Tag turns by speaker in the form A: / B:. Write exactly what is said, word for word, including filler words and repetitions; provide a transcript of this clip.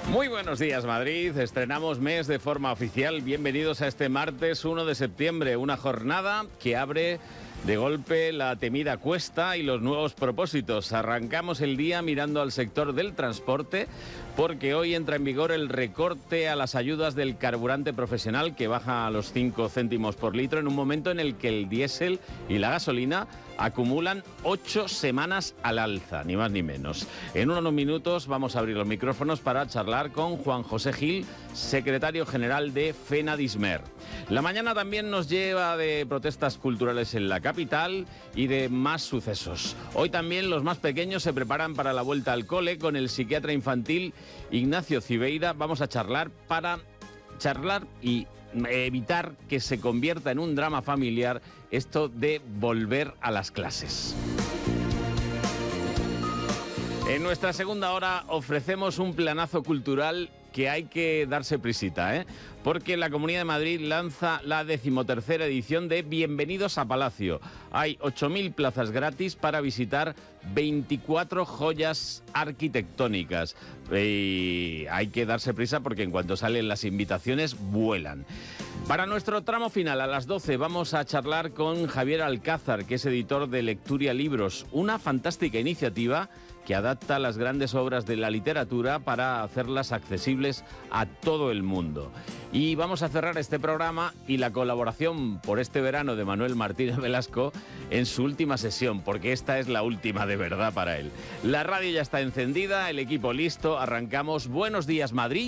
A: Muy buenos días, Madrid. Estrenamos mes de forma oficial. Bienvenidos a este martes uno de septiembre, una jornada que abre de golpe la temida cuesta y los nuevos propósitos. Arrancamos el día mirando al sector del transporte porque hoy entra en vigor el recorte a las ayudas del carburante profesional que baja a los cinco céntimos por litro en un momento en el que el diésel y la gasolina acumulan ocho semanas al alza, ni más ni menos. En unos minutos vamos a abrir los micrófonos para charlar con Juan José Gil, secretario general de FENADISMER. La mañana también nos lleva de protestas culturales en la capital y de más sucesos. Hoy también los más pequeños se preparan para la vuelta al cole con el psiquiatra infantil Ignacio Cibeira. Vamos a charlar para charlar y evitar que se convierta en un drama familiar esto de volver a las clases. En nuestra segunda hora ofrecemos un planazo cultural que hay que darse prisita, ¿eh? Porque la Comunidad de Madrid lanza la decimotercera edición de Bienvenidos a Palacio. Hay ocho mil plazas gratis para visitar veinticuatro joyas arquitectónicas. Y hay que darse prisa porque en cuanto salen las invitaciones, vuelan. Para nuestro tramo final, a las doce, vamos a charlar con Javier Alcázar, que es editor de Lecturia Libros, una fantástica iniciativa que adapta las grandes obras de la literatura para hacerlas accesibles a todo el mundo. Y vamos a cerrar este programa y la colaboración por este verano de Manuel Martínez Velasco en su última sesión, porque esta es la última de verdad para él. La radio ya está encendida, el equipo listo, arrancamos. Buenos días, Madrid.